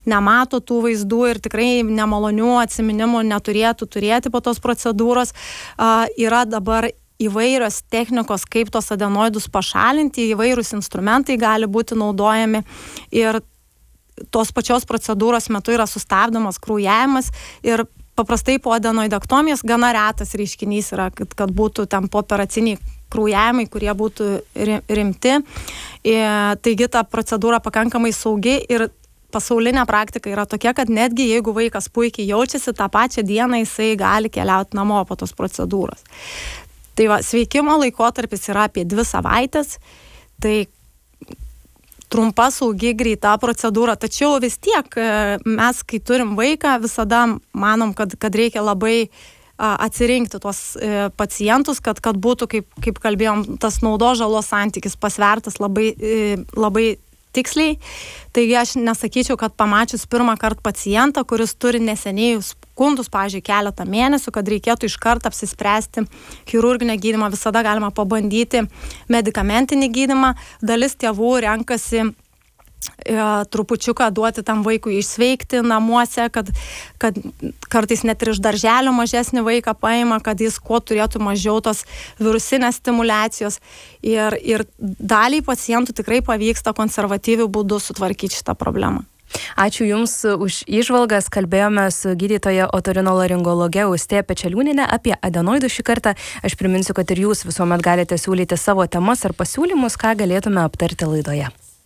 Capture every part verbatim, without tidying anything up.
nemato tų vaizdų ir tikrai nemalonių atsiminimų neturėtų turėti po tos procedūros. A, yra dabar įvairios technikos, kaip tos adenoidus pašalinti, įvairūs instrumentai gali būti naudojami ir tos pačios procedūros metu yra sustabdomas kraujavimas ir paprastai po adenoidektomijos gana retas reiškinys yra, kad, kad būtų ten pooperaciniai kraujavimai, kurie būtų rimti. Ir, taigi ta procedūra pakankamai saugi ir pasaulinė praktika yra tokia, kad netgi jeigu vaikas puikiai jaučiasi, tą pačią dieną jisai gali keliauti namo po tos procedūros. Tai va, sveikimo laikotarpis yra apie dvi savaitės, tai trumpa, saugi, greita procedūra, tačiau vis tiek mes, kai turim vaiką, visada manom, kad, kad reikia labai atsirinkti tuos pacientus, kad, kad būtų, kaip, kaip kalbėjom, tas naudos žalos santykis pasvertas labai, labai tiksliai. Taigi aš nesakyčiau, kad pamačius pirmą kartą pacientą, kuris turi neseniai skundus, pavyzdžiui, keletą mėnesių, kad reikėtų iš karto apsispręsti chirurginę gydymą, visada galima pabandyti medikamentinį gydymą. Dalis tėvų renkasi e, trupučiuką duoti tam vaikui išsveikti namuose, kad, kad kartais net ir iš darželio mažesnį vaiką paima, kad jis kuo turėtų mažiau tos virusinės stimulacijos. Ir, ir daliai pacientų tikrai pavyksta konservatyvių būdų sutvarkyti šitą problemą. Ačiū Jums už įžvalgas. Kalbėjome su gydytoja otorinolaringologe Austėja Pečeliūniene apie adenoidus šį kartą. Aš priminsiu, kad ir Jūs visuomet galite siūlyti savo temas ar pasiūlymus, ką galėtume aptarti laidoje.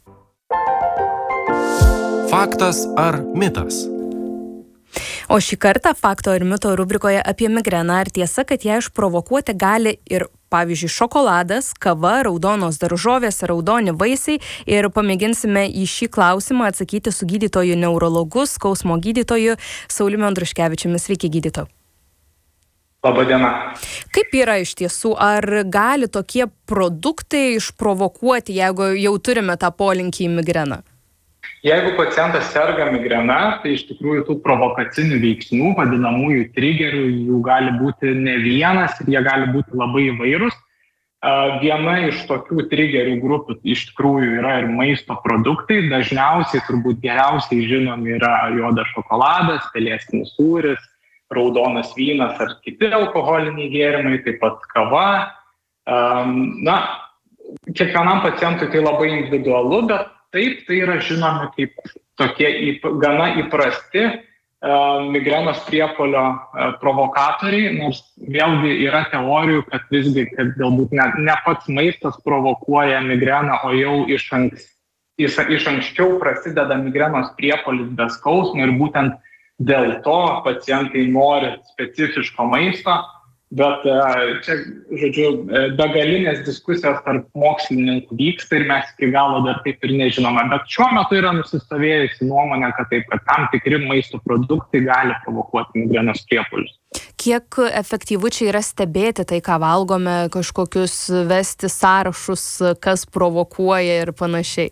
Faktas ar mitas? O šį kartą fakto ir mito rubrikoje apie migreną. Ar tiesa, kad ją išprovokuoti gali ir, pavyzdžiui, šokoladas, kava, raudonos daržovės, raudoni vaisiai? Ir pamėginsime į šį klausimą atsakyti su gydytoju neurologu, skausmo gydytoju Sauliumi Andruškevičiumi. Sveiki, gydytoju. Labadiena. Kaip yra iš tiesų? Ar gali tokie produktai išprovokuoti, jeigu jau turime tą polinkį į migreną? Jeigu pacientas serga migrena, tai iš tikrųjų tų provokacinių veiksnių, vadinamųjų trigerių, jų gali būti ne vienas ir jie gali būti labai įvairūs. Viena iš tokių trigerių grupių iš tikrųjų yra ir maisto produktai. Dažniausiai, turbūt geriausiai žinomi yra juodas šokoladas, pelėsinis sūris, raudonas vynas ar kiti alkoholiniai gėrimai, taip pat kava. Na, kiekvienam pacientui tai labai individualu, bet taip, tai yra žinomi kaip tokie įp, gana įprasti uh, migrenos priepuolio uh, provokatoriai, nors vėlgi yra teorijų, kad visgi, kad galbūt ne, ne pats maistas provokuoja migreną, o jau iš, anks, iš, iš anksčiau prasideda migrenos priepuolis be skausmo ir būtent dėl to pacientai nori specifiško maisto. Bet čia, žodžiu, begalinės diskusijos tarp mokslininkų vyksta ir mes iki galo dar taip ir nežinome. Bet šiuo metu yra nusistovėjusi nuomonė, kad taip, kad tam tikri maisto produktai gali provokuoti migrenos priepuolius. Kiek efektyvu čia yra stebėti tai, ką valgome, kažkokius vesti sąrašus, kas provokuoja ir panašiai?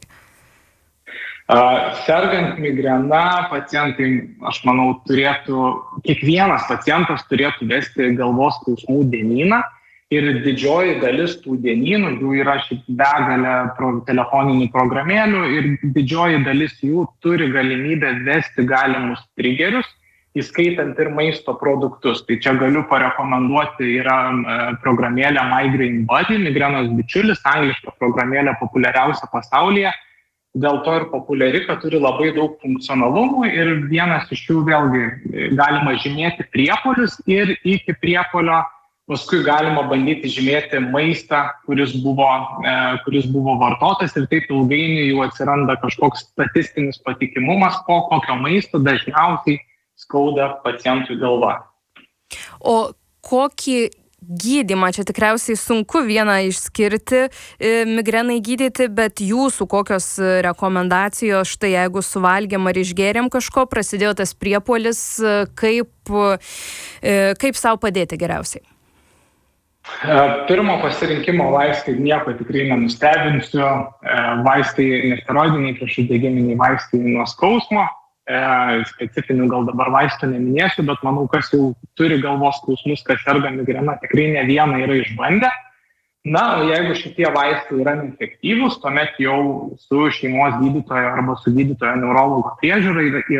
Sergant migrena, pacientai, aš manau, turėtų, kiekvienas pacientas turėtų vesti galvos skausmų dienyną ir didžioji dalis tų dienynų, jų yra šiaip begalė pro, telefoninių programėlių ir didžioji dalis jų turi galimybę vesti galimus trigerius, įskaitant ir maisto produktus. Tai čia galiu parekomenduoti, yra programėlė Migraine Buddy, migrenos bičiulis, angliška programėlė populiariausia pasaulyje. Dėl to ir populiari, kad turi labai daug funkcionalumų ir vienas iš jų vėlgi galima žymėti priepuolius ir iki priepuolio paskui galima bandyti žymėti maistą, kuris buvo, e, kuris buvo vartotas ir taip ilgainiui jau atsiranda kažkoks statistinis patikimumas, po kokio maisto dažniausiai skauda pacientui galva. O kokį gydymą, čia tikriausiai sunku vieną išskirti, migrenai gydyti, bet jūsų kokios rekomendacijos, štai jeigu suvalgėm ar išgėrėm kažko, prasidėjo tas priepuolis, kaip, kaip sau padėti geriausiai? Pirmo pasirinkimo vaistai nieko tikrai nenustebinsiu, vaistai nesteroidiniai priešuždegiminiai vaistai nuo skausmo. E, specifinių gal dabar vaistų neminėsiu, bet manau, kas jau turi galvos skausmus, kas serga migrena, tikrai ne vieną yra išbandę. Na, o jeigu šitie vaistai yra neefektyvūs, tuomet jau su šeimos gydytojo arba su gydytojo neurologo priežiūra yra